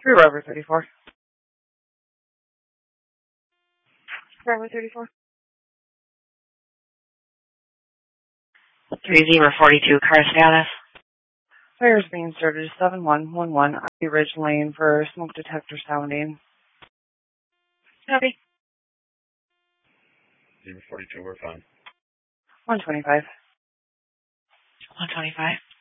Driver 34. Driver 34. 3042, car status. Fires being started 7111 Ivy Ridge Lane for smoke detector sounding. Copy. 042, we're fine. 125. 125.